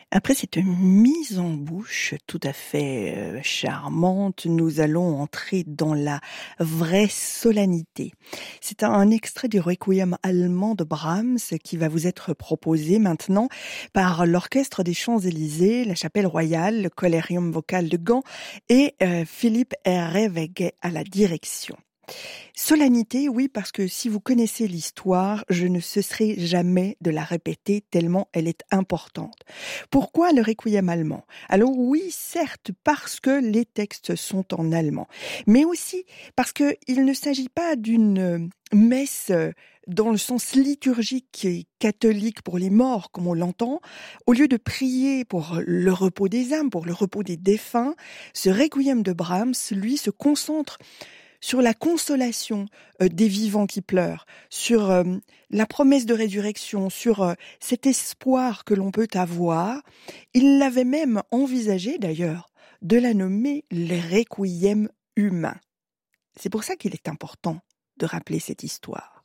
Après cette mise en bouche tout à fait charmante, nous allons entrer dans la vraie solennité. C'est un extrait du Requiem allemand de Brahms qui va vous être proposé maintenant par l'Orchestre des Champs-Élysées, la Chapelle Royale, le Colérium vocal de Gand et Philippe Herreweghe à la direction. Solennité, oui, parce que si vous connaissez l'histoire, je ne cesserai jamais de la répéter tellement elle est importante. Pourquoi le requiem allemand? Alors oui, certes, parce que les textes sont en allemand, mais aussi parce qu'il ne s'agit pas d'une messe dans le sens liturgique et catholique pour les morts, comme on l'entend. Au lieu de prier pour le repos des âmes, pour le repos des défunts, ce requiem de Brahms, lui, se concentre sur la consolation des vivants qui pleurent, sur la promesse de résurrection, sur cet espoir que l'on peut avoir. Il l'avait même envisagé d'ailleurs de la nommer le requiem humain. C'est pour ça qu'il est important de rappeler cette histoire.